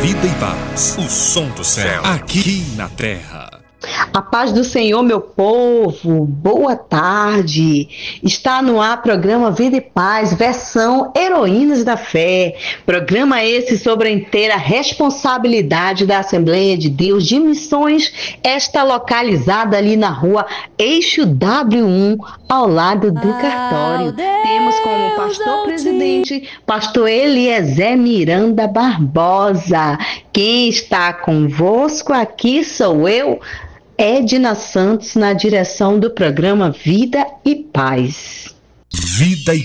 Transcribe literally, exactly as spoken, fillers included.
Vida e Paz, o som do céu, aqui na terra. A paz do Senhor, meu povo, boa tarde. Está no ar programa Vida e Paz, versão Heroínas da Fé. Programa esse sobre a inteira responsabilidade da Assembleia de Deus de Missões, esta localizada ali na rua Eixo W um, ao lado do cartório. Temos como pastor presidente, pastor Eliezer Miranda Barbosa. Quem está convosco aqui sou eu, Edna Santos, na direção do programa Vida e Paz. Vida e